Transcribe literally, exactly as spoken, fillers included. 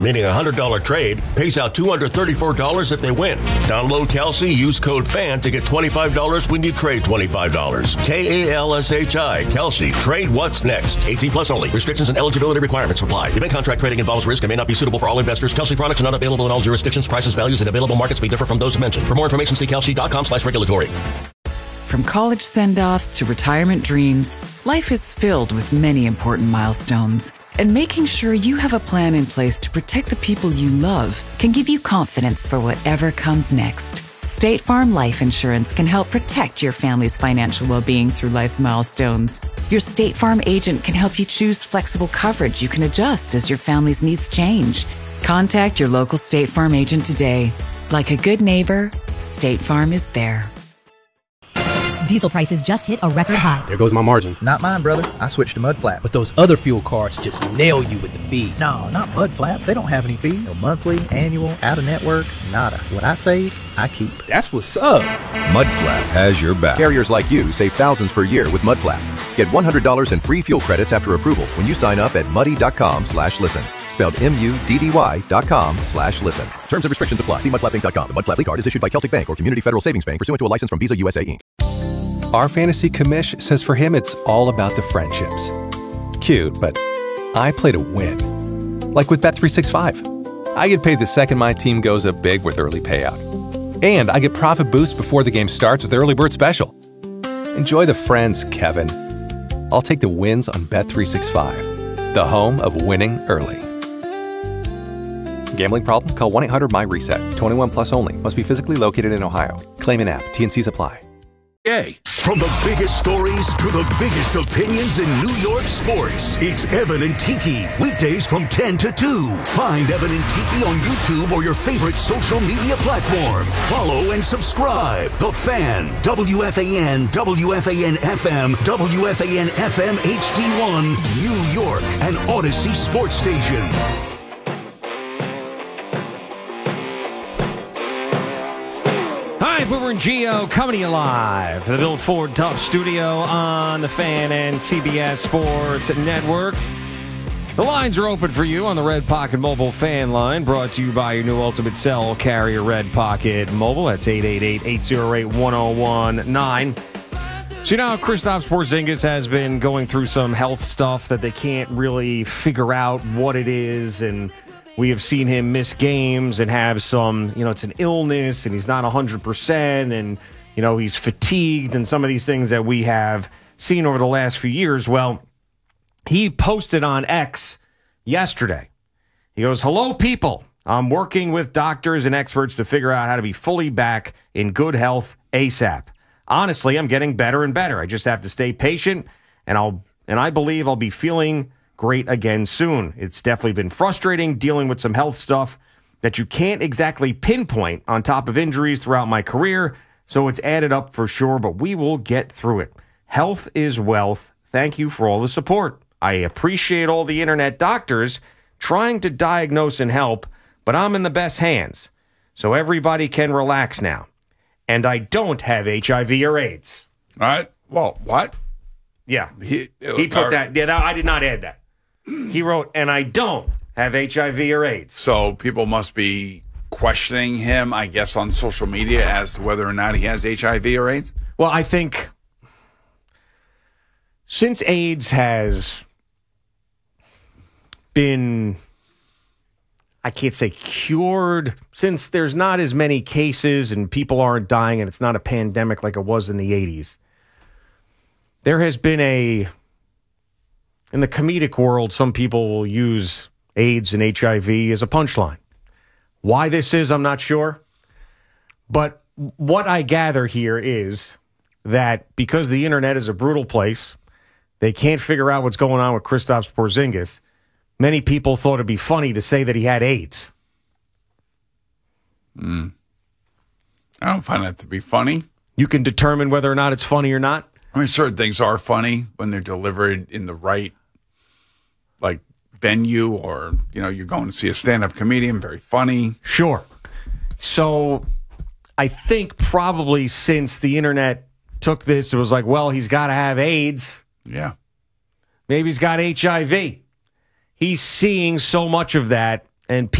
meaning a one hundred dollars trade pays out two hundred thirty-four dollars if they win. Download Kalshi, use code FAN to get twenty-five dollars when you trade twenty-five dollars. K A L S H I, Kalshi. Trade what's next. eighteen plus only. Restrictions and eligibility requirements apply. Event contract trading involves risk and may not be suitable for all investors. Kalshi products are not available in all jurisdictions. Prices, values, and available markets may differ from those mentioned. For more information, see kalshi.com slash regulatory. From college send-offs to retirement dreams, life is filled with many important milestones. And making sure you have a plan in place to protect the people you love can give you confidence for whatever comes next. State Farm Life Insurance can help protect your family's financial well-being through life's milestones. Your State Farm agent can help you choose flexible coverage you can adjust as your family's needs change. Contact your local State Farm agent today. Like a good neighbor, State Farm is there. Diesel prices just hit a record high. There goes my margin. Not mine, brother. I switched to Mudflap. But those other fuel cards just nail you with the fees. No, not Mudflap. They don't have any fees. No monthly, annual, out-of-network, nada. What I save, I keep. That's what's up. Mudflap has your back. Carriers like you save thousands per year with Mudflap. Get one hundred dollars in free fuel credits after approval when you sign up at muddy.com slash listen. Spelled M-U-D-D-Y dot com slash listen. Terms and restrictions apply. See mudflap inc dot com. The Mudflap card is issued by Celtic Bank or Community Federal Savings Bank pursuant to a license from Visa U S A, Incorporated. Our fantasy commish says for him it's all about the friendships. Cute, but I play to win. Like with Bet three sixty-five. I get paid the second my team goes up big with early payout. And I get profit boost before the game starts with Early Bird Special. Enjoy the friends, Kevin. I'll take the wins on Bet three sixty-five, the home of winning early. Gambling problem? Call one eight hundred my reset. twenty-one plus only. Must be physically located in Ohio. Claim in app. T and C's apply. Yay. From the biggest stories to the biggest opinions in New York sports, it's Evan and Tiki. Weekdays from ten to two. Find Evan and Tiki on YouTube or your favorite social media platform. Follow and subscribe. The Fan, W F A N, W F A N F M, W F A N F M H D one, New York, and Odyssey Sports Station. Hi, Boomer and Geo coming to you live from the Bill Ford Tough Studio on the Fan and C B S Sports Network. The lines are open for you on the Red Pocket Mobile Fan Line, brought to you by your new Ultimate Cell carrier, Red Pocket Mobile. That's eight eight eight, eight oh eight, one oh one nine. So you know, Kristaps Porzingis has been going through some health stuff that they can't really figure out what it is, and we have seen him miss games and have some, you know, it's an illness and he's not one hundred percent and, you know, he's fatigued and some of these things that we have seen over the last few years. Well, he posted on X yesterday. He goes, "Hello, people. I'm working with doctors and experts to figure out how to be fully back in good health ASAP. Honestly, I'm getting better and better. I just have to stay patient, and I'll and I believe I'll be feeling great again soon. It's definitely been frustrating dealing with some health stuff that you can't exactly pinpoint on top of injuries throughout my career, so it's added up for sure, but we will get through it. Health is wealth. Thank you for all the support. I appreciate all the internet doctors trying to diagnose and help, but I'm in the best hands, so everybody can relax now. And I don't have H I V or AIDS." All right. Well, what? Yeah. He, he put that. Yeah, I did not add that. He wrote, "And I don't have H I V or AIDS." So people must be questioning him, I guess, on social media as to whether or not he has H I V or AIDS? Well, I think since AIDS has been, I can't say cured, since there's not as many cases and people aren't dying and it's not a pandemic like it was in the eighties, there has been a, in the comedic world, some people will use AIDS and H I V as a punchline. Why this is, I'm not sure. But what I gather here is that because the internet is a brutal place, they can't figure out what's going on with Kristaps Porzingis. Many people thought it'd be funny to say that he had AIDS. Mm. I don't find that to be funny. You can determine whether or not it's funny or not. I mean, certain things are funny when they're delivered in the right, like, venue, or, you know, you're going to see a stand-up comedian, very funny. Sure. So I think probably since the internet took this, it was like, well, he's got to have AIDS. Yeah. Maybe he's got H I V. He's seeing so much of that and